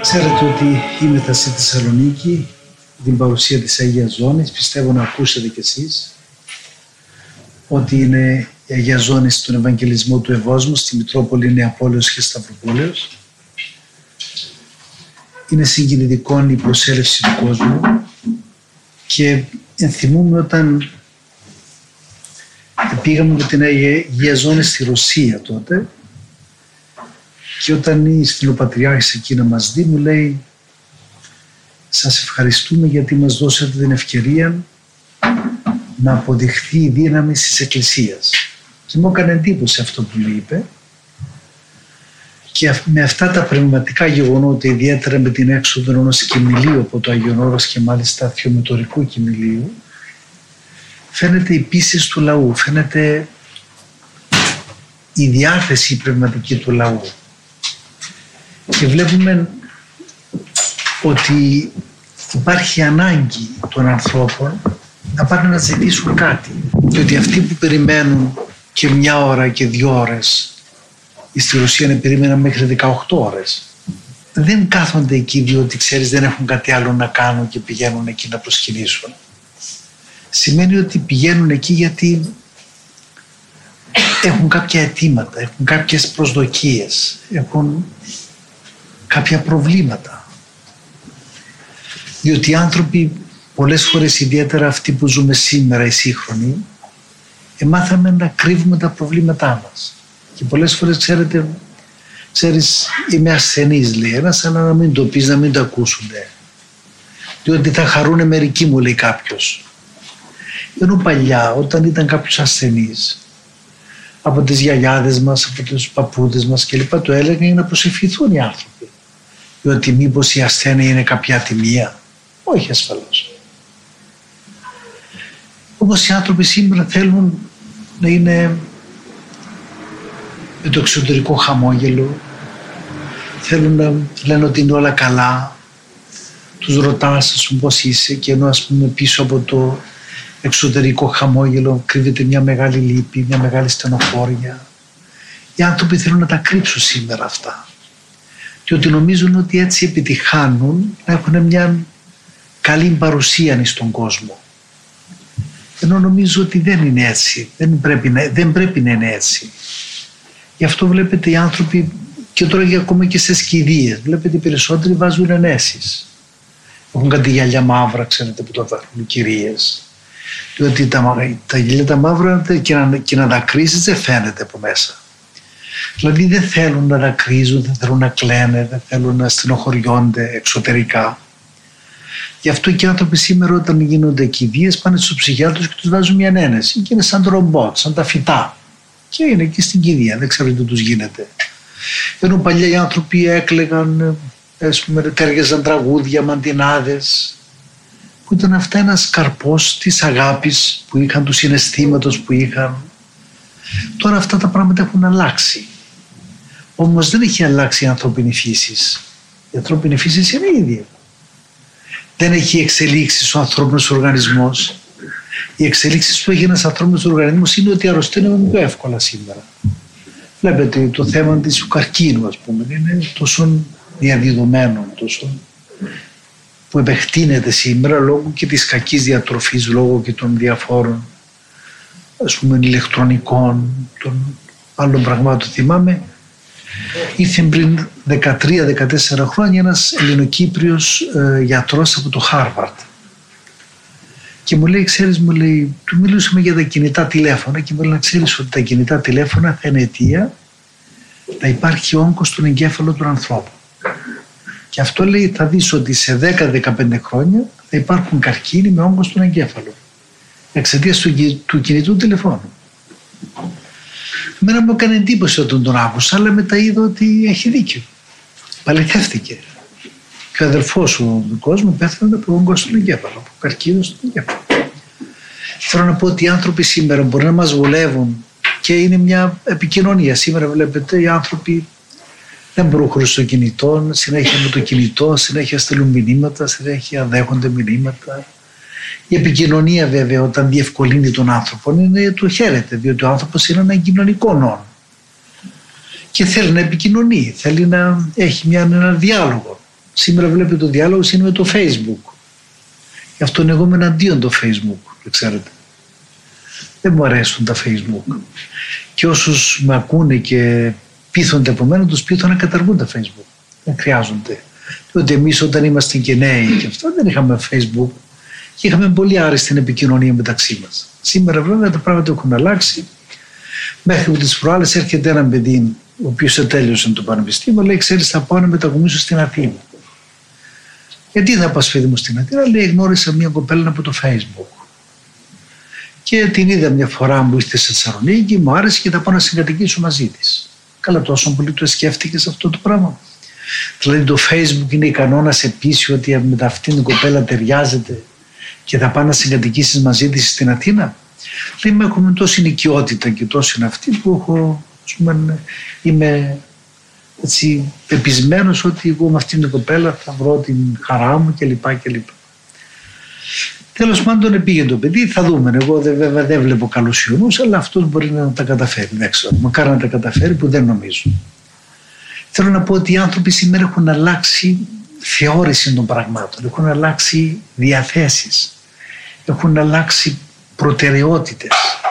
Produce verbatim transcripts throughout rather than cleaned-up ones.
Ξέρετε ότι είμαι στη Θεσσαλονίκη, την παρουσία της Αγίας Ζώνης. Πιστεύω να ακούσετε κι εσείς ότι είναι η Αγία Ζώνη στον Ευαγγελισμό του Ευόσμου στη Μητρόπολη Νεαπόλεως και Σταυροπόλεως. Είναι συγκινητικό η προσέλευση του κόσμου και ενθυμούμε όταν πήγαμε με την Αγία Ζώνη στη Ρωσία τότε και όταν η Στυλοπατριάρχης εκεί να μας δει μου λέει «Σας ευχαριστούμε γιατί μας δώσατε την ευκαιρία να αποδειχθεί η δύναμη της Εκκλησίας». Και μου έκανε εντύπωση αυτό που μου είπε και με αυτά τα πνευματικά γεγονότα, ιδιαίτερα με την έξοδο ενός κοιμηλίου από το Άγιον Όρος και μάλιστα θεομητορικού κοιμηλίου, φαίνεται η πίστη του λαού, φαίνεται η διάθεση η πνευματική του λαού. Και βλέπουμε ότι υπάρχει ανάγκη των ανθρώπων να πάνε να ζητήσουν κάτι. Και ότι αυτοί που περιμένουν και μια ώρα και δύο ώρες, στη Ρωσία περίμεναν μέχρι δεκαοκτώ ώρες, δεν κάθονται εκεί διότι ξέρεις δεν έχουν κάτι άλλο να κάνουν και πηγαίνουν εκεί να προσκυνήσουν. Σημαίνει ότι πηγαίνουν εκεί γιατί έχουν κάποια αιτήματα, έχουν κάποιες προσδοκίες, έχουν κάποια προβλήματα. Διότι οι άνθρωποι πολλές φορές, ιδιαίτερα αυτοί που ζούμε σήμερα οι σύγχρονοι, μάθαμε να κρύβουμε τα προβλήματά μας. Και πολλές φορές ξέρετε, ξέρεις είμαι ασθενής λέει ένας, αλλά να μην το πεις, να μην το ακούσουν. Διότι θα χαρούνε μερικοί μου λέει κάποιος. Ενώ παλιά όταν ήταν κάποιος ασθενής, από τις γιαγιάδες μας, από τους παππούδες μας κλπ. Το έλεγαν για να προσευχηθούν οι άνθρωποι. Διότι μήπως η ασθένεια είναι κάποια ατιμία. Όχι ασφαλώς. Όμως οι άνθρωποι σήμερα θέλουν να είναι με το εξωτερικό χαμόγελο, θέλουν να λένε ότι είναι όλα καλά, τους ρωτάς ας πούμε πώς είσαι και ενώ ας πούμε πίσω από το εξωτερικό χαμόγελο κρύβεται μια μεγάλη λύπη, μια μεγάλη στενοχώρια. Οι άνθρωποι θέλουν να τα κρύψουν σήμερα αυτά και ότι νομίζουν ότι έτσι επιτυχάνουν να έχουν μια καλή παρουσία στον κόσμο. Ενώ νομίζω ότι δεν είναι έτσι, δεν πρέπει να, δεν πρέπει να είναι έτσι. Γι' αυτό βλέπετε οι άνθρωποι και τώρα και ακόμα και σε σκηδίες, βλέπετε οι περισσότεροι βάζουν ενέσεις. Έχουν κάτι γυαλιά μαύρα, ξέρετε που το βάζουν οι κυρίες. Διότι τα, τα γυαλιά τα μαύρα και να, και να δακρύζεις δεν φαίνεται από μέσα. Δηλαδή δεν θέλουν να δακρύζουν, δεν θέλουν να κλαίνε, δεν θέλουν να στενοχωριόνται εξωτερικά. Γι' αυτό και οι άνθρωποι σήμερα όταν γίνονται κηδείες πάνε στους ψυχιάτρους και τους βάζουν μια ένεση και είναι σαν το ρομπότ, σαν τα φυτά. Και είναι εκεί στην κηδεία, δεν ξέρω τι τους γίνεται. Ενώ παλιά οι άνθρωποι έκλαιγαν, ας πούμε, τέργεζαν τραγούδια, μαντινάδες, που ήταν αυτά ένας καρπός της αγάπης που είχαν, του συναισθήματος που είχαν. Τώρα αυτά τα πράγματα έχουν αλλάξει. Όμως δεν έχει αλλάξει η ανθρώπινη φύση. Η ανθρώπινη φύση είναι η ίδια. Δεν έχει εξελίξει ο ανθρώπινος οργανισμός. Οι εξελίξεις που έχει ένας ανθρώπινος οργανισμός είναι ότι αρρωσταίνουμε πιο εύκολα σήμερα. Βλέπετε το θέμα της του καρκίνου, ας πούμε, είναι τόσο διαδεδομένο, τόσο που επεκτείνεται σήμερα λόγω και της κακής διατροφής, λόγω και των διαφόρων, ας πούμε, ηλεκτρονικών, των άλλων πραγμάτων. Θυμάμαι, ήρθε πριν δεκατρία δεκατέσσερα χρόνια ένας Ελληνοκύπριος ε, γιατρός από το Χάρβαρντ και μου λέει, ξέρεις, μου λέει, του μιλούσαμε για τα κινητά τηλέφωνα και μου λέει να ξέρεις ότι τα κινητά τηλέφωνα θα είναι αιτία να υπάρχει όγκος στον εγκέφαλο του ανθρώπου. Και αυτό λέει θα δεις ότι σε δέκα με δεκαπέντε χρόνια θα υπάρχουν καρκίνοι με όγκο στον εγκέφαλο εξαιτίας του, του κινητού τηλεφώνου. Εμένα μου έκανε εντύπωση όταν τον άκουσα, αλλά μετά είδα ότι έχει δίκιο. Παληθεύτηκε. Και ο αδελφός ο δικός μου πέθανε από όγκο στον εγκέφαλο, από καρκίνο στον εγκέφαλο. Θέλω να πω ότι οι άνθρωποι σήμερα μπορεί να μας βολεύουν και είναι μια επικοινωνία. Σήμερα βλέπετε οι άνθρωποι δεν προχωρούν στο κινητό, συνέχεια με το κινητό, συνέχεια στέλνουν μηνύματα, συνέχεια δέχονται μηνύματα. Η επικοινωνία βέβαια όταν διευκολύνει τον άνθρωπο είναι το χαίρεται, διότι ο άνθρωπος είναι ένα κοινωνικό νόν και θέλει να επικοινωνεί, θέλει να έχει μια, ένα διάλογο. Σήμερα βλέπετε το διάλογο είναι με το Facebook. Γι' αυτό εγώ είμαι εναντίον το Facebook, δεν ξέρετε. Δεν μου αρέσουν τα Facebook. Και όσους με ακούνε και πείθονται από μένα, τους πείθω να καταργούν τα Facebook. Δεν χρειάζονται. Διότι εμείς όταν είμαστε και νέοι και αυτά δεν είχαμε Facebook και είχαμε πολύ άριστη επικοινωνία μεταξύ μας. Σήμερα βέβαια τα πράγματα έχουν αλλάξει. Μέχρι που τις προάλλες έρχεται ένα παιδί, ο οποίος ετέλειωσε το πανεπιστήμιο, λέει: ξέρεις, θα πάω να μετακομίσω στην Αθήνα. Γιατί θα πας, παιδί μου, στην Αθήνα? Λέει: γνώρισα μια κοπέλα από το Facebook. Και την είδα μια φορά που ήρθε στη Θεσσαλονίκη, μου άρεσε και θα πάω να συγκατοικήσω μαζί της. Καλά, τόσο πολύ το σκέφτηκες αυτό το πράγμα? Δηλαδή το Facebook είναι ικανό να σε πείσει ότι με αυτήν την κοπέλα ταιριάζεται και θα πάει να συγκατοικήσεις μαζί της στην Αθήνα? Λέει: με έχουμε τόση οικειότητα και τόση είναι αυτή που έχω, πούμε, είμαι έτσι πεπισμένος ότι εγώ με αυτήν την κοπέλα θα βρω την χαρά μου κλπ. κλπ. Τέλος πάντων πήγε το παιδί, θα δούμε. Εγώ βέβαια δεν βλέπω καλούς ιονούς, αλλά αυτός μπορεί να τα καταφέρει. Δεν ξέρω, μακάρι να τα καταφέρει, που δεν νομίζω. Θέλω να πω ότι οι άνθρωποι σήμερα έχουν αλλάξει θεώρηση των πραγμάτων, έχουν αλλάξει διαθέσεις, έχουν αλλάξει προτεραιότητες.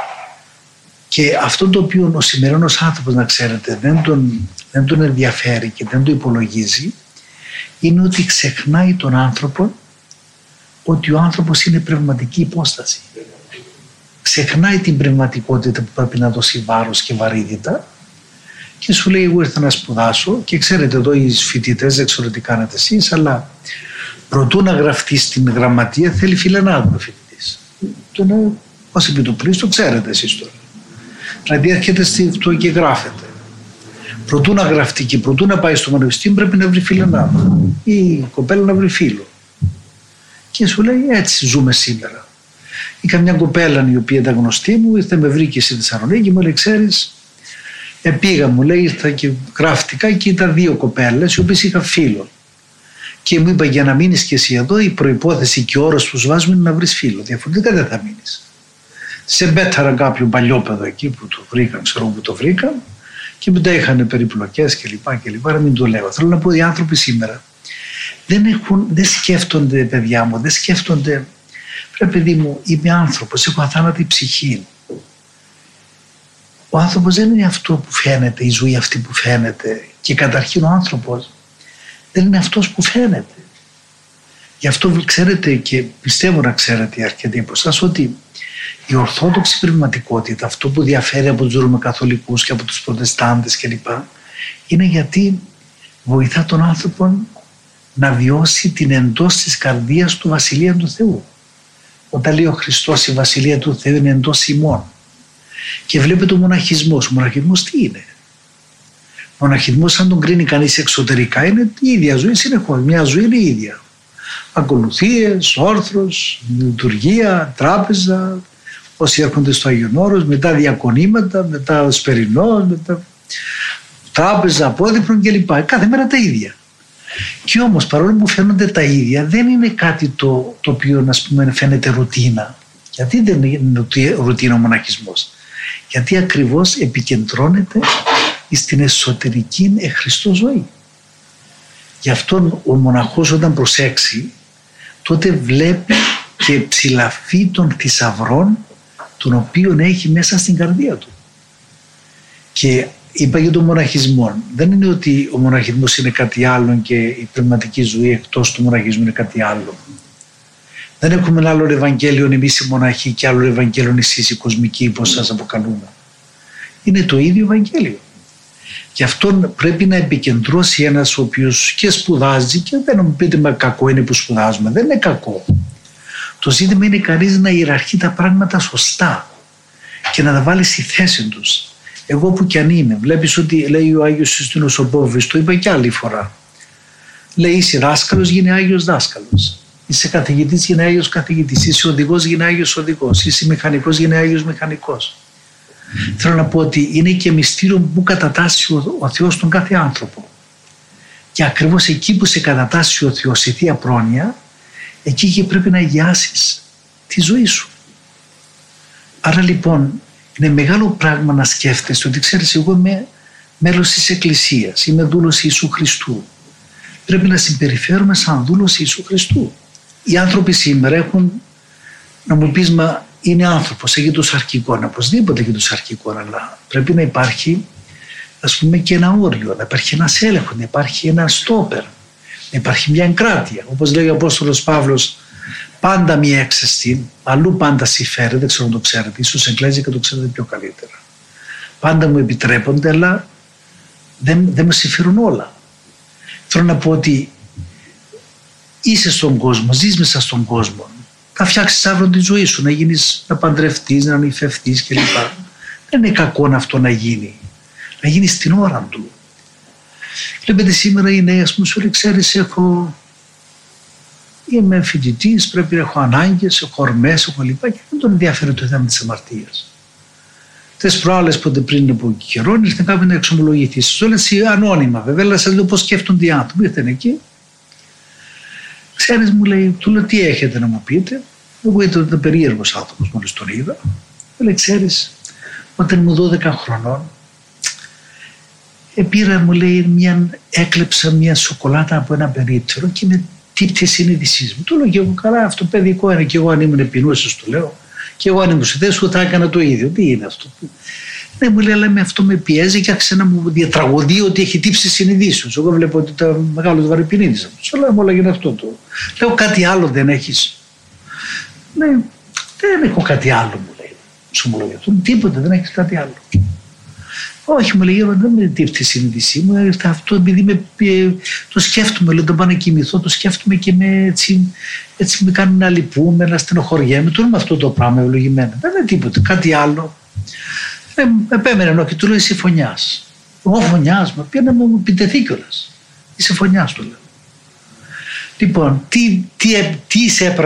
Και αυτό το οποίο ο σημερινός άνθρωπος, να ξέρετε, δεν τον, δεν τον ενδιαφέρει και δεν το υπολογίζει, είναι ότι ξεχνάει τον άνθρωπο, ότι ο άνθρωπος είναι πνευματική υπόσταση. Ξεχνάει την πνευματικότητα που πρέπει να δώσει βάρος και βαρύτητα και σου λέει: εγώ ήρθα να σπουδάσω. Και ξέρετε, εδώ οι φοιτητές, δεν ξέρω τι κάνετε εσείς, αλλά προτού να γραφτεί στην γραμματεία θέλει φιλενάδρο φοιτητής. Πώς επί του πρίστου, ξέρετε εσείς τώρα. Δηλαδή έρχεται αυτό και γράφεται. Προτού να γραφτεί και προτού να πάει στο πανεπιστήμιο πρέπει να βρει φιλενάδρο ή η κοπέλα να βρει φίλο. Και σου λέει: έτσι ζούμε σήμερα. Είχα μια κοπέλα η οποία ήταν γνωστή μου, ήρθε με βρήκε στη Θεσσαλονίκη και μου λέει: ξέρεις, πήγα, μου λέει, ήρθα και γράφτηκα και ήταν δύο κοπέλες οι οποίες είχα φίλο. Και μου είπα: για να μείνεις και εσύ εδώ, η προϋπόθεση και ο όρος που σου βάζουμε είναι να βρεις φίλο. Διαφορετικά δεν θα μείνεις. Σε μπέταρα κάποιο παλιόπαιδο εκεί που το βρήκαν, ξέρω που το βρήκαν, και μετά είχαν περιπλοκές κλπ. κλπ. Να μην το λέω. Θέλω να πω ότι οι άνθρωποι σήμερα δεν, έχουν, δεν σκέφτονται, παιδιά μου, δεν σκέφτονται. Πρέπει, παιδί μου, είμαι άνθρωπος, έχω αθάνατη ψυχή. Ο άνθρωπος δεν είναι αυτό που φαίνεται, η ζωή αυτή που φαίνεται. Και καταρχήν ο άνθρωπος δεν είναι αυτός που φαίνεται. Γι' αυτό ξέρετε, και πιστεύω να ξέρετε αρκετοί από εσάς, ότι η ορθόδοξη πνευματικότητα, αυτό που διαφέρει από τους Ρωμαιοκαθολικούς και από τους Προτεστάντες κλπ, είναι γιατί βοηθά τον άνθρωπο να βιώσει την εντός της καρδίας του Βασιλεία του Θεού. Όταν λέει ο Χριστός η Βασιλεία του Θεού είναι εντός ημών. Και βλέπετε ο μοναχισμός. Ο μοναχισμός τι είναι? Ο μοναχισμός, αν τον κρίνει κανείς εξωτερικά, είναι η ίδια ζωή συνεχώς. Μια ζωή είναι η ίδια. Ακολουθίες, όρθρος, λειτουργία, τράπεζα, όσοι έρχονται στο Άγιον Όρος, μετά διακονήματα, μετά σπερινός, μετά τράπεζα, απόδειπνων κλπ. Κάθε μέρα τα ίδια. Και όμως, παρόλο που φαίνονται τα ίδια, δεν είναι κάτι το, το οποίο, να πούμε, φαίνεται ρουτίνα. Γιατί δεν είναι ρουτίνα ο μοναχισμός? Γιατί ακριβώς επικεντρώνεται στην εσωτερική εχριστό ζωή. Γι' αυτό ο μοναχός όταν προσέξει, τότε βλέπει και ψηλαφεί των θησαυρών τον οποίον έχει μέσα στην καρδία του. Και είπα για τον μοναχισμό. Δεν είναι ότι ο μοναχισμός είναι κάτι άλλο και η πνευματική ζωή εκτός του μοναχισμού είναι κάτι άλλο. Δεν έχουμε ένα άλλο Ευαγγέλιο εμείς οι μοναχοί και άλλο Ευαγγέλιο εσείς οι κοσμικοί, όπως σας αποκαλούμε. Είναι το ίδιο Ευαγγέλιο. Γι' αυτό πρέπει να επικεντρώσει ένας ο οποίος και σπουδάζει, και δεν μου πείτε με κακό είναι που σπουδάζουμε, δεν είναι κακό. Το ζήτημα είναι κανείς να ιεραρχεί τα πράγματα σωστά και να τα βάλει στη θέση τους. Εγώ που κι αν είμαι, βλέπεις ότι λέει ο Άγιος Ιουστίνος ο Πόβης, το είπα και άλλη φορά. Λέει: είσαι δάσκαλος, γίνει Άγιος δάσκαλος. Είσαι καθηγητής, γίνει Άγιος καθηγητής. Είσαι οδηγός, γίνει Άγιος οδηγός. Είσαι μηχανικός, γίνει Άγιος μηχανικός. Θέλω να πω ότι είναι και μυστήριο που κατατάσσει ο, ο Θεός τον κάθε άνθρωπο. Και ακριβώς εκεί που σε κατατάσσει ο Θεός, η Θεία Πρόνοια, εκεί και πρέπει να αγιάσεις τη ζωή σου. Άρα λοιπόν είναι μεγάλο πράγμα να σκέφτεσαι ότι ξέρεις, εγώ είμαι μέλος της Εκκλησίας, είμαι δούλος Ιησού Χριστού. πρέπει να συμπεριφέρουμε σαν δούλος Ιησού Χριστού. Οι άνθρωποι σήμερα έχουν, να μου πεις, μα είναι άνθρωπος, έχει το σαρκικό, οπωσδήποτε έχει το σαρκικό, αλλά πρέπει να υπάρχει, ας πούμε, και ένα όριο, να υπάρχει ένας έλεγχος, να υπάρχει ένα στόπερ, να υπάρχει μια εγκράτεια. Όπως λέει ο Απόστολος Παύλος, πάντα μία έξεστη, αλλού πάντα συμφέρει, δεν ξέρω αν το ξέρετε, ίσως εγγλέζοι και το ξέρετε πιο καλύτερα. Πάντα μου επιτρέπονται, αλλά δεν, δεν με συμφέρουν όλα. Θέλω να πω ότι είσαι στον κόσμο, ζεις μέσα στον κόσμο. Θα φτιάξεις αύριο τη ζωή σου, να γίνεις, να παντρευτείς, να νυφευτείς κλπ. Δεν είναι κακό αυτό να γίνει. Να γίνει στην ώρα του. Βλέπετε σήμερα οι νέοι, ας πούμε, σου λέει, ξέρεις, έχω... είμαι φοιτητής, πρέπει να έχω ανάγκες, έχω ορμές, έχω λοιπά, και δεν τον ενδιαφέρει το θέμα της αμαρτίας. Τις προάλλες, πότε πριν από καιρό, ήρθε κάποιοι να εξομολογηθεί. Σου λέει ανώνυμα, βέβαια, αλλά σας λέω πώς σκέφτονται οι άνθρωποι. Ήρθαν εκεί. Ξέρεις, μου λέει, του λέω, τι έχετε να μου πείτε. Εγώ ήταν περίεργος άνθρωπος, μόλις τον είδα. Μου λέει, ξέρεις, όταν ήμουν δώδεκα χρονών, πήρα, μου λέει, μια, έκλεψα μια σοκολάτα από ένα περίπτερο και με τύπτει η συνείδησή μου. Του λέω και εγώ, καλά, αυτό παιδικό είναι, και εγώ αν ήμουν επινούσιος, του λέω, και εγώ αν ήμουν σε θέση σου θα έκανα το ίδιο. Τι είναι αυτό? Ναι, μου λέει, αλλά με αυτό με πιέζει και άρχισε να μου διατραγωδεί ότι έχει τύψει συνειδήσεως. Εγώ βλέπω ότι ήταν μεγάλος βαρυπινίδης. Σου λέω, όλα γίνει αυτό το. Λέω, κάτι άλλο δεν έχεις? Ναι, δεν έχω κάτι άλλο, μου λέει. Σου μου λέει, τίποτα, δεν έχεις κάτι άλλο. Όχι, μου λέει, δεν με τύψει η συνείδησή μου. Αυτό επειδή με, το σκέφτομαι, λέω, τον πάω να κοιμηθώ, το σκέφτομαι και με, έτσι, έτσι με κάνει να λυπούμε, να στενοχωριέμαι. Τώρα με αυτό το πράγμα ευλογημένα. Δεν είναι τίποτα, κάτι άλλο. Ε, επέμενε ενώ και του λέω, είσαι φωνιάς. Εγώ φωνιάς, μα πήγα να μου επιτεθεί κιόλας. Είσαι φωνιάς, του λέω. Λοιπόν, τι, τι, τι σε έπρεπε